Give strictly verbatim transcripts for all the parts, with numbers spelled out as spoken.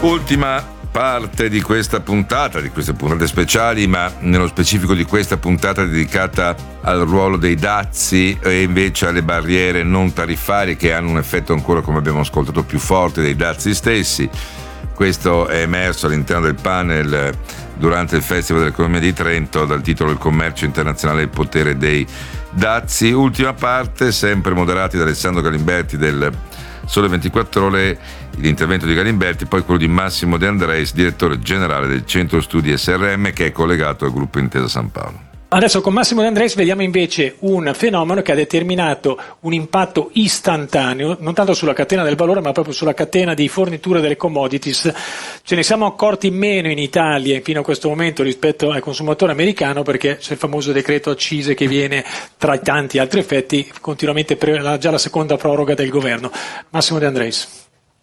Ultima parte di questa puntata, di queste puntate speciali, ma nello specifico di questa puntata dedicata al ruolo dei dazi e invece alle barriere non tariffarie che hanno un effetto ancora, come abbiamo ascoltato, più forte dei dazi stessi. Questo è emerso all'interno del panel durante il Festival dell'Economia di Trento dal titolo Il commercio internazionale e il potere dei dazi. Ultima parte, sempre moderati da Alessandro Galimberti del Sole ventiquattro Ore, l'intervento di Galimberti, poi quello di Massimo De Andreis, direttore generale del Centro Studi S R M, che è collegato al gruppo Intesa San Paolo. Adesso con Massimo De Andreis vediamo invece un fenomeno che ha determinato un impatto istantaneo, non tanto sulla catena del valore ma proprio sulla catena di fornitura delle commodities. Ce ne siamo accorti meno in Italia fino a questo momento rispetto al consumatore americano, perché c'è il famoso decreto accise che viene, tra i tanti altri effetti, continuamente pre- già la seconda proroga del governo. Massimo De Andreis.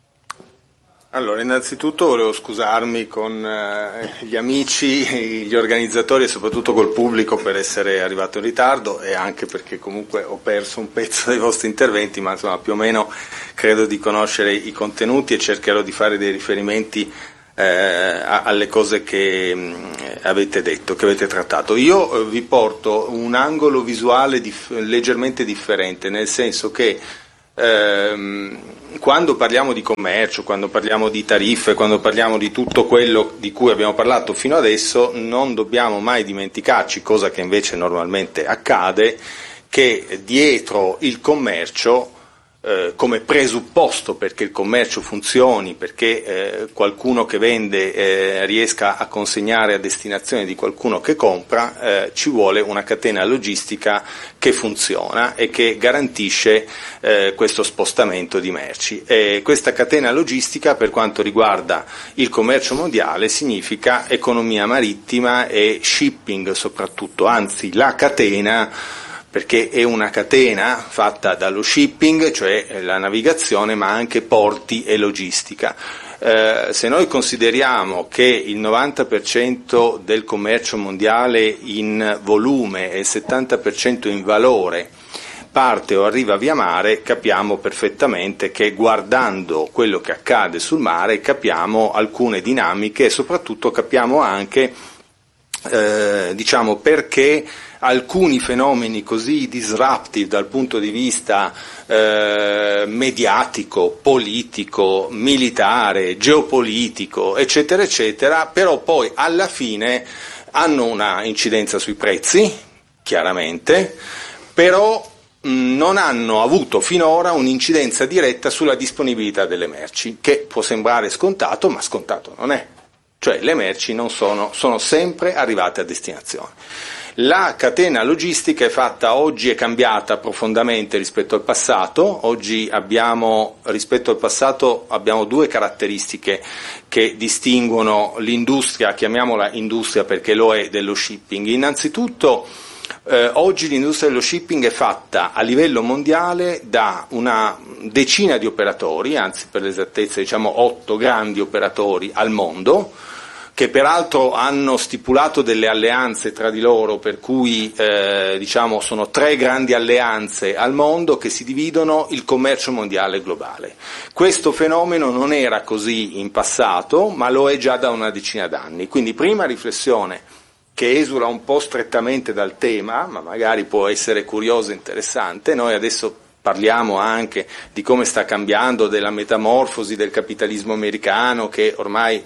Allora, innanzitutto volevo scusarmi con eh, gli amici, gli organizzatori e soprattutto col pubblico per essere arrivato in ritardo, e anche perché comunque ho perso un pezzo dei vostri interventi, ma insomma più o meno credo di conoscere i contenuti e cercherò di fare dei riferimenti eh, alle cose che mh, avete detto, che avete trattato. Io eh, vi porto un angolo visuale dif- leggermente differente, nel senso che ehm, quando parliamo di commercio, quando parliamo di tariffe, quando parliamo di tutto quello di cui abbiamo parlato fino adesso, non dobbiamo mai dimenticarci, cosa che invece normalmente accade, che dietro il commercio, eh, come presupposto perché il commercio funzioni, perché eh, qualcuno che vende eh, riesca a consegnare a destinazione di qualcuno che compra, eh, ci vuole una catena logistica che funziona e che garantisce eh, questo spostamento di merci. E questa catena logistica, per quanto riguarda il commercio mondiale, significa economia marittima e shipping soprattutto, anzi la catena, perché è una catena fatta dallo shipping, cioè la navigazione, ma anche porti e logistica. Eh, se noi consideriamo che il novanta per cento del commercio mondiale in volume e il settanta per cento in valore parte o arriva via mare, capiamo perfettamente che guardando quello che accade sul mare capiamo alcune dinamiche e soprattutto capiamo anche eh, diciamo perché alcuni fenomeni così disruptive dal punto di vista eh, mediatico, politico, militare, geopolitico, eccetera, eccetera, però poi alla fine hanno una incidenza sui prezzi, chiaramente, però mh, non hanno avuto finora un'incidenza diretta sulla disponibilità delle merci, che può sembrare scontato, ma scontato non è. Cioè le merci non sono, sono sempre arrivate a destinazione. La catena logistica è fatta oggi, è cambiata profondamente rispetto al passato. Oggi abbiamo, rispetto al passato, abbiamo due caratteristiche che distinguono l'industria, chiamiamola industria perché lo è, dello shipping. Innanzitutto, eh, oggi l'industria dello shipping è fatta a livello mondiale da una decina di operatori, anzi per l'esattezza diciamo otto grandi operatori al mondo, che peraltro hanno stipulato delle alleanze tra di loro, per cui eh, diciamo sono tre grandi alleanze al mondo che si dividono il commercio mondiale globale. Questo fenomeno non era così in passato, ma lo è già da una decina d'anni. Quindi prima riflessione che esula un po' strettamente dal tema, ma magari può essere curiosa e interessante. Noi adesso parliamo anche di come sta cambiando, della metamorfosi del capitalismo americano, che ormai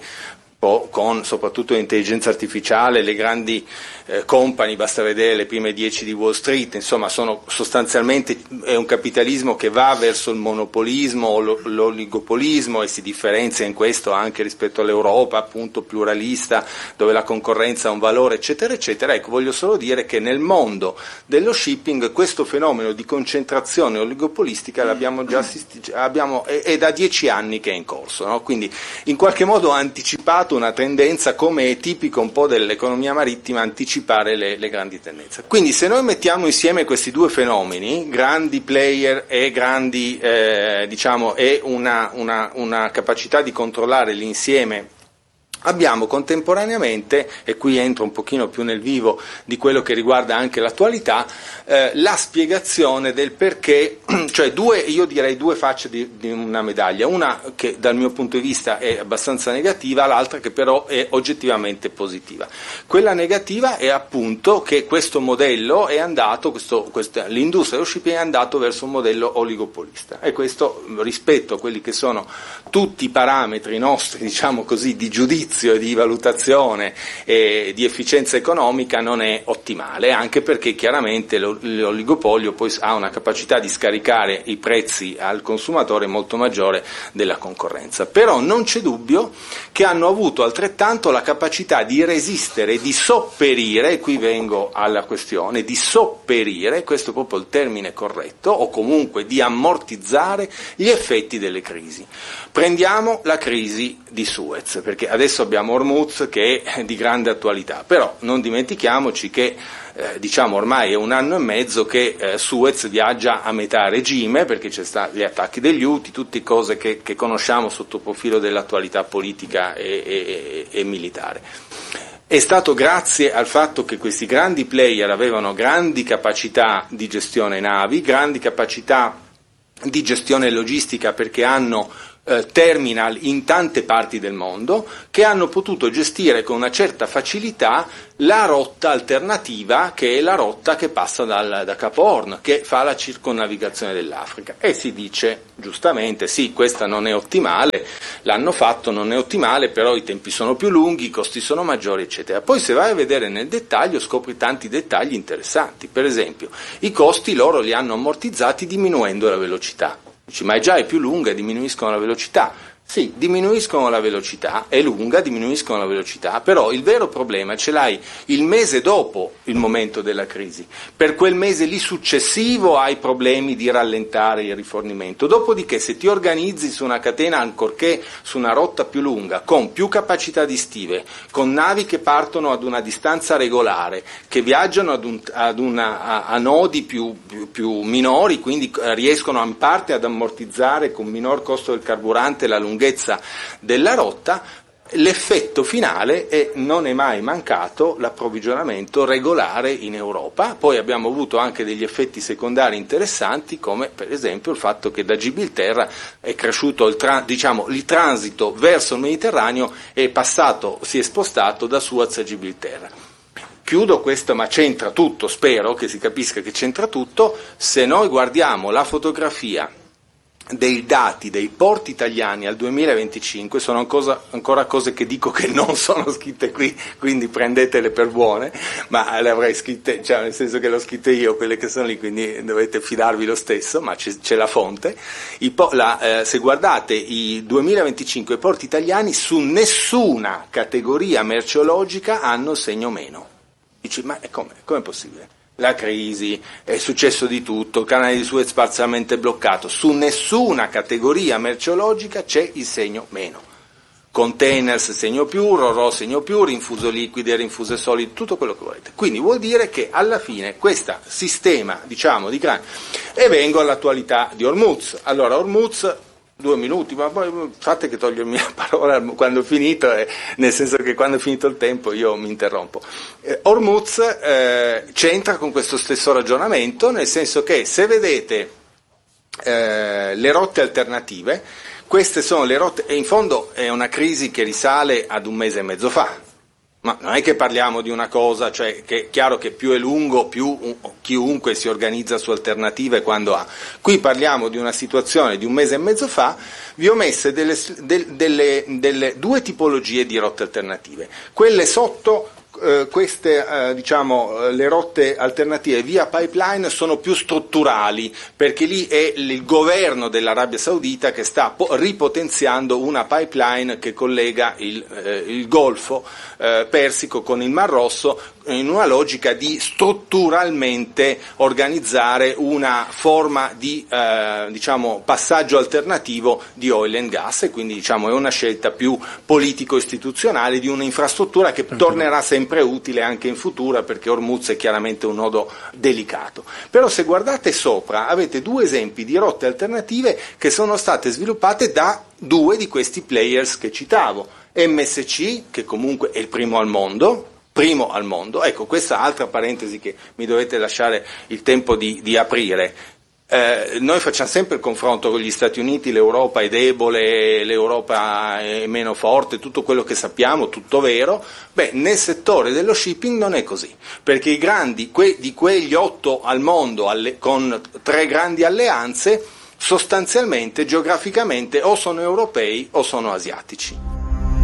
con soprattutto l'intelligenza artificiale, le grandi eh, company, basta vedere le prime dieci di Wall Street, insomma sono sostanzialmente è un capitalismo che va verso il monopolismo o l'oligopolismo e si differenzia in questo anche rispetto all'Europa, appunto pluralista, dove la concorrenza ha un valore, eccetera, eccetera. Ecco, voglio solo dire che nel mondo dello shipping questo fenomeno di concentrazione oligopolistica l'abbiamo già assistito, abbiamo, è, è da dieci anni che è in corso, no? Quindi in qualche modo ha anticipato una tendenza, come è tipico un po' dell'economia marittima, anticipare le, le grandi tendenze. Quindi se noi mettiamo insieme questi due fenomeni, grandi player e grandi eh, diciamo e una, una, una capacità di controllare l'insieme Abbiamo contemporaneamente, e qui entro un pochino più nel vivo di quello che riguarda anche l'attualità, eh, la spiegazione del perché, cioè due, io direi due facce di, di una medaglia, una che dal mio punto di vista è abbastanza negativa, l'altra che però è oggettivamente positiva. Quella negativa è appunto che questo modello è andato, questo, questa, l'industria dello shipping è andato verso un modello oligopolista, e questo rispetto a quelli che sono tutti i parametri nostri, diciamo così, di giudizio e di valutazione e di efficienza economica non è ottimale, anche perché chiaramente l'oligopolio poi ha una capacità di scaricare i prezzi al consumatore molto maggiore della concorrenza. Però non c'è dubbio che hanno avuto altrettanto la capacità di resistere, di sopperire, e qui vengo alla questione, di sopperire, questo è proprio il termine corretto, o comunque di ammortizzare gli effetti delle crisi. Prendiamo la crisi di Suez, perché adesso abbiamo Hormuz che è di grande attualità, però non dimentichiamoci che eh, diciamo ormai è un anno e mezzo che eh, Suez viaggia a metà regime, perché c'è sta gli attacchi degli Houthi, tutte cose che, che conosciamo sotto il profilo dell'attualità politica e, e, e militare. È stato grazie al fatto che questi grandi player avevano grandi capacità di gestione navi, grandi capacità di gestione logistica, perché hanno terminal in tante parti del mondo, che hanno potuto gestire con una certa facilità la rotta alternativa, che è la rotta che passa dal, da Capo Horn, che fa la circonnavigazione dell'Africa. E si dice giustamente sì, questa non è ottimale, l'hanno fatto, non è ottimale, però i tempi sono più lunghi, i costi sono maggiori, eccetera. Poi se vai a vedere nel dettaglio scopri tanti dettagli interessanti. Per esempio, i costi loro li hanno ammortizzati diminuendo la velocità. Dici, ma è già è più lunga e diminuiscono la velocità. Sì, diminuiscono la velocità, è lunga, diminuiscono la velocità, però il vero problema ce l'hai il mese dopo il momento della crisi. Per quel mese lì successivo hai problemi di rallentare il rifornimento. Dopodiché, se ti organizzi su una catena, ancorché su una rotta più lunga, con più capacità di stive, con navi che partono ad una distanza regolare, che viaggiano ad un, ad una, a, a nodi più, più, più minori, quindi riescono in parte ad ammortizzare con minor costo del carburante la lunghezza della rotta, l'effetto finale è, non è mai mancato, l'approvvigionamento regolare in Europa. Poi abbiamo avuto anche degli effetti secondari interessanti, come per esempio il fatto che da Gibilterra è cresciuto il, tra, diciamo, il transito verso il Mediterraneo, è passato, si è spostato da Suez a Gibilterra. Chiudo questo, ma c'entra tutto, spero che si capisca che c'entra tutto. Se noi guardiamo la fotografia dei dati dei porti italiani al duemilaventicinque, sono ancora, ancora cose che dico che non sono scritte qui, quindi prendetele per buone, ma le avrei scritte, cioè nel senso che le ho scritte io, quelle che sono lì, quindi dovete fidarvi lo stesso, ma c'è, c'è la fonte. I po- la, eh, se guardate i duemilaventicinque porti italiani, su nessuna categoria merceologica hanno segno meno. Dici, ma è come, com'è possibile? La crisi, è successo di tutto, il canale di Suez parzialmente bloccato, su nessuna categoria merceologica c'è il segno meno. Containers segno più, ro-ro segno più, rinfuso liquide, rinfuse solide, tutto quello che volete. Quindi vuol dire che alla fine questo sistema, diciamo, di gran... E vengo all'attualità di Hormuz. Allora, Hormuz... Due minuti, ma poi fate che togliermi la parola quando ho finito, eh, nel senso che quando è finito il tempo io mi interrompo. Eh, Hormuz eh, c'entra con questo stesso ragionamento, nel senso che se vedete eh, le rotte alternative, queste sono le rotte, e in fondo è una crisi che risale ad un mese e mezzo fa. Ma non è che parliamo di una cosa, cioè che è chiaro che più è lungo, più chiunque si organizza su alternative quando ha. Qui parliamo di una situazione di un mese e mezzo fa. Vi ho messe delle, delle, delle, delle due tipologie di rotte alternative. Quelle sotto, eh, queste eh, diciamo le rotte alternative via pipeline sono più strutturali, perché lì è il governo dell'Arabia Saudita che sta po- ripotenziando una pipeline che collega il, eh, il Golfo eh, Persico con il Mar Rosso, in una logica di strutturalmente organizzare una forma di eh, diciamo passaggio alternativo di oil and gas, e quindi diciamo è una scelta più politico-istituzionale di un'infrastruttura che tornerà sempre utile anche in futuro, perché Hormuz è chiaramente un nodo delicato. Però se guardate sopra avete due esempi di rotte alternative che sono state sviluppate da due di questi players che citavo. M S C, che comunque è il primo al mondo, primo al mondo, ecco questa altra parentesi che mi dovete lasciare il tempo di, di aprire. Eh, noi facciamo sempre il confronto con gli Stati Uniti, l'Europa è debole, l'Europa è meno forte, tutto quello che sappiamo, tutto vero. Beh, nel settore dello shipping non è così, perché i grandi, que, di quegli otto al mondo alle, con tre grandi alleanze, sostanzialmente, geograficamente, o sono europei o sono asiatici.